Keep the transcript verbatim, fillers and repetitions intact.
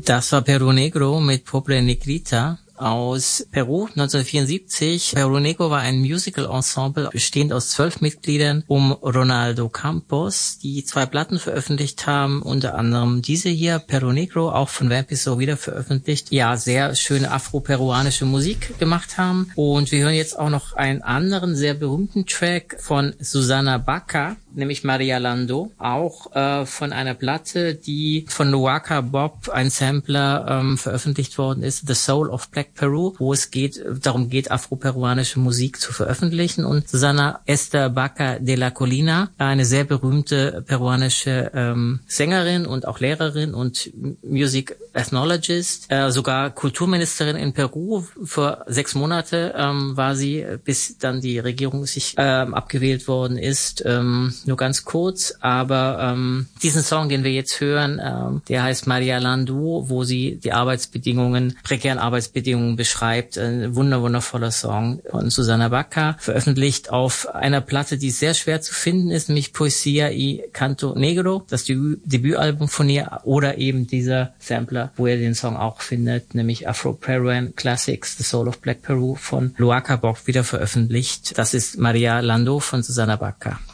Das war Perú Negro mit Pobre Negrita aus Peru neunzehnhundertvierundsiebzig. Perú Negro war ein Musical-Ensemble bestehend aus zwölf Mitgliedern um Ronaldo Campos, die zwei Platten veröffentlicht haben, unter anderem diese hier, Perú Negro, auch von Vampiso wieder veröffentlicht. Ja, sehr schöne afro-peruanische Musik gemacht haben. Und wir hören jetzt auch noch einen anderen sehr berühmten Track von Susana Baca, nämlich Maria Landó, auch äh, von einer Platte, die von Luaka Bob, ein Sampler, ähm, veröffentlicht worden ist, The Soul of Black Peru, wo es geht, darum geht, afro-peruanische Musik zu veröffentlichen. Und Susana Esther Baca de la Colina, eine sehr berühmte peruanische ähm, Sängerin und auch Lehrerin und Music Ethnologist, äh, sogar Kulturministerin in Peru. Für sechs Monate ähm, war sie, bis dann die Regierung sich ähm, abgewählt worden ist. Ähm, nur ganz kurz, aber ähm, diesen Song, den wir jetzt hören, ähm, der heißt Maria Landó, wo sie die Arbeitsbedingungen, prekären Arbeitsbedingungen beschreibt. Ein wunder, wundervoller Song von Susana Baca, veröffentlicht auf einer Platte, die sehr schwer zu finden ist, nämlich Poesía y Canto Negro, das Debü- Debütalbum von ihr, oder eben dieser Sampler, wo ihr den Song auch findet, nämlich Afro-Peruan Classics, The Soul of Black Peru von Luaka Bock, wieder veröffentlicht. Das ist Maria Landó von Susana Baca.